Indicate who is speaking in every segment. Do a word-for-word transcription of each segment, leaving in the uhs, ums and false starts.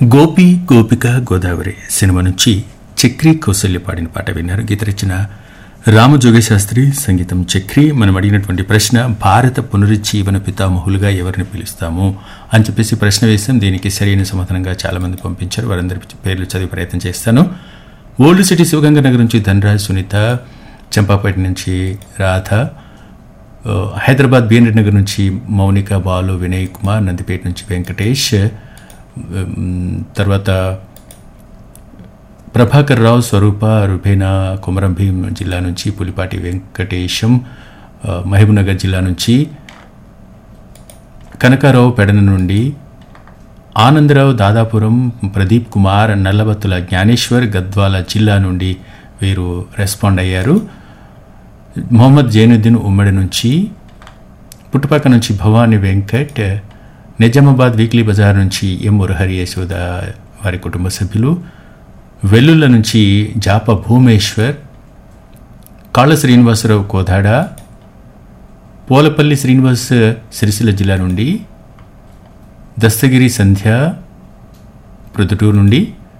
Speaker 1: గోపి గోపిక Godavari cinema నుంచి చక్రి కౌసల్య పాడిన పాట విన్నారు. గీత రచన రామజోగశాస్త్రి, సంగీతం చక్రి. మనం అడిగినటువంటి ప్రశ్న, భారత పునరుజ్జీవన పితామహులుగా ఎవరిని పిలుస్తాము అని చెప్పేసి ప్రశ్న వేసాం. దీనికి సరైన సమాధానంగా చాలామంది పంపించారు. వారందరి పేర్లు చదివి ప్రయత్నం చేస్తాను. ఓల్డ్ సిటీ శివగంగ నగర్ నుంచి ధనరాజ్, సునీత, చంపాపేట నుంచి రాధ, హైదరాబాద్ బిఎన్ నగర్ నుంచి మౌనిక, బాలు, వినయ్ కుమార్, నందిపేట నుంచి వెంకటేష్, తర్వాత ప్రభాకర్ రావు, స్వరూప, రుబేనా, కొమరం భీం జిల్లా నుంచి పులిపాటి వెంకటేశం, మహబూబ్నగర్ జిల్లా నుంచి కనకారావు పెడన నుండి, ఆనందరావు, దాదాపురం, ప్రదీప్ కుమార్, నల్లబత్తుల జ్ఞానేశ్వర్, గద్వాల జిల్లా నుండి వీరు రెస్పాండ్ అయ్యారు. మొహమ్మద్ జైనుద్దీన్ ఉమ్మడి నుంచి, పుట్టుపక్క నుంచి భవానీ వెంకట్, నిజామాబాద్ వీక్లీ బజార్ నుంచి ఎం మురహరి యశోద వారి కుటుంబ సభ్యులు, వెల్లుల్ల నుంచి జాప భూమేశ్వర్, కాళ్ళ శ్రీనివాసరావు కోదాడ, పోలపల్లి శ్రీనివాస్ సిరిసిల్ల జిల్లా నుండి, దస్తగిరి సంధ్య ప్రొద్దుటూరు నుండి,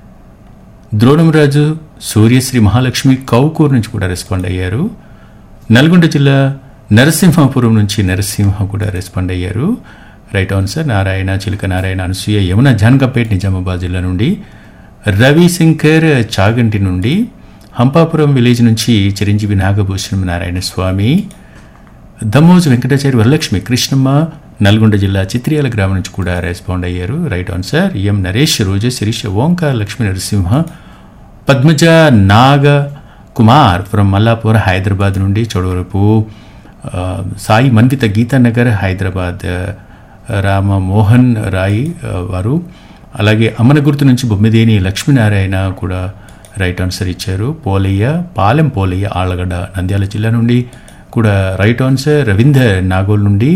Speaker 1: ద్రోణంరాజు, సూర్యశ్రీ, మహాలక్ష్మి కౌకూరు నుంచి కూడా రెస్పాండ్ అయ్యారు. నల్గొండ జిల్లా నరసింహాపురం నుంచి నరసింహ కూడా రెస్పాండ్ అయ్యారు. Right answer. నారాయణ, చిలుక నారాయణ, అనసూయ, యమున, జాన్కాపేట్ నిజామాబాద్ జిల్లా నుండి, రవిశంకర్ చాగంటి నుండి, హంపాపురం విలేజ్ నుంచి చిరంజీవి, నాగభూషణం, నారాయణ స్వామి, దమ్మోజు వెంకటాచారి, వరలక్ష్మి, కృష్ణమ్మ, నల్గొండ జిల్లా చిత్రియాల గ్రామం నుంచి కూడా రెస్పాండ్ అయ్యారు. Right answer. M Naresh, Roja, Sirisha, Omkar, Lakshmi Narasimha, Padmaja, Naga Kumar from Mallapur Hyderabad నుండి, చోడవరపు సాయి, మన్విత, గీతానగర్ హైదరాబాద్, రామమోహన్ రాయ్ వారు, అలాగే అమ్మనగుర్తు నుంచి బొమ్మిదేని లక్ష్మీనారాయణ కూడా రైట్ ఆన్సర్ ఇచ్చారు. పోలయ్య, పాలెం పోలయ్య, ఆళ్లగడ్డ, నంద్యాల జిల్లా నుండి కూడా రైట్ ఆన్సర్. రవీందర్, నాగోల్ నుండి,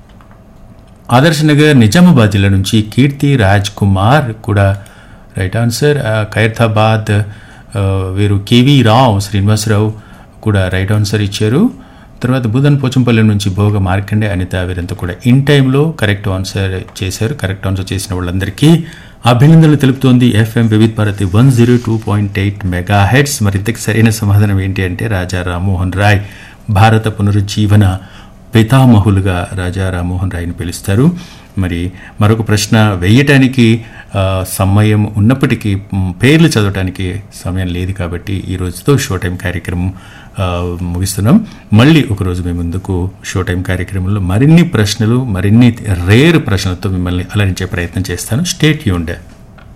Speaker 1: ఆదర్శ్ నగర్ నిజామాబాద్ జిల్లా నుంచి కీర్తి రాజ్ కుమార్ కూడా రైట్ ఆన్సర్. ఖైరతాబాద్ వీరు కేవీ రావు, శ్రీనివాసరావు కూడా రైట్ ఆన్సర్ ఇచ్చారు. తర్వాత బుధన్ పోచంపల్లి నుంచి భోగ, మార్కండే, అనిత వీరంతా కూడా ఇన్ టైంలో కరెక్ట్ ఆన్సర్ చేశారు. కరెక్ట్ ఆన్సర్ చేసిన వాళ్ళందరికీ అభినందనలు తెలుపుతోంది ఎఫ్ఎం వివిధ Bharati one zero two point eight mega heads. మరి ఇంతకు సరైన సమాధానం ఏంటి అంటే రాజా రామ్మోహన్ రాయ్. భారత పునరుజ్జీవన పితామహులుగా రాజా రామ్మోహన్ రాయ్ని పిలుస్తారు. మరి మరొక ప్రశ్న వేయటానికి సమయం ఉన్నప్పటికీ పేర్లు చదవటానికి సమయం లేదు కాబట్టి ఈ రోజుతో షో టైం కార్యక్రమం ముగిస్తున్నాం. మళ్ళీ ఒకరోజు మీ ముందుకు షో టైం కార్యక్రమంలో మరిన్ని ప్రశ్నలు, మరిన్ని రేర్ ప్రశ్నలతో మిమ్మల్ని అలరించే ప్రయత్నం చేస్తాను. Stay tuned.